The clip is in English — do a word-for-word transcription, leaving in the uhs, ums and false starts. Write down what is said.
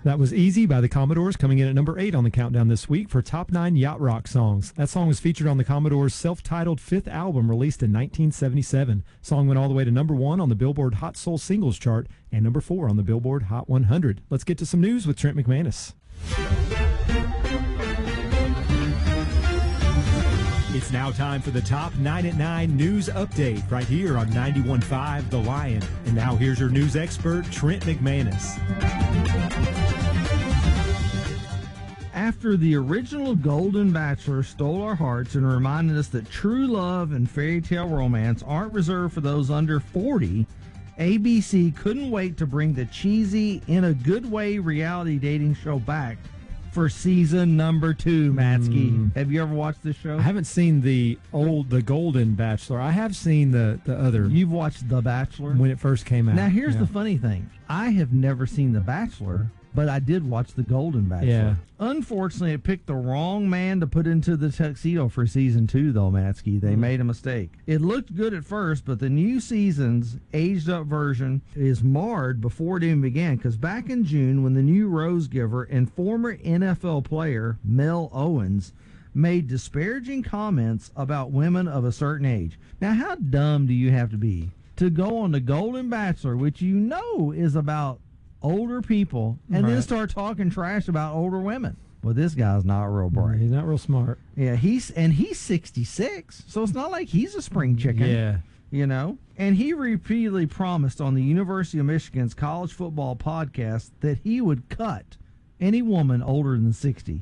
That was Easy by the Commodores, coming in at number eight on the countdown this week for Top nine Yacht Rock songs. That song was featured on the Commodores' self-titled fifth album released in nineteen seventy-seven. Song went all the way to number one on the Billboard Hot Soul Singles chart and number four on the Billboard Hot one hundred. Let's get to some news with Trent McManus. It's now time for the Top nine at nine News Update right here on ninety-one point five The Lion. And now here's your news expert, Trent McManus. After the original Golden Bachelor stole our hearts and reminded us that true love and fairy tale romance aren't reserved for those under forty, A B C couldn't wait to bring the cheesy, in a good way, reality dating show back for season number two, Matsky. Mm. Have you ever watched this show? I haven't seen the old, the Golden Bachelor. I have seen the, the other. You've watched The Bachelor? When it first came out. Now, here's yeah. the funny thing. I have never seen The Bachelor, but I did watch The Golden Bachelor. Yeah. Unfortunately, it picked the wrong man to put into the tuxedo for season two, though, Matsky. They mm. made a mistake. It looked good at first, but the new season's aged-up version is marred before it even began, because back in June, when the new Rose Giver and former N F L player Mel Owens made disparaging comments about women of a certain age. Now, how dumb do you have to be to go on The Golden Bachelor, which you know is about older people, and right. then start talking trash about older women? Well, this guy's not real bright. He's not real smart. Yeah, he's and he's sixty-six, so it's not like he's a spring chicken. Yeah. You know? And he repeatedly promised on the University of Michigan's college football podcast that he would cut any woman older than sixty.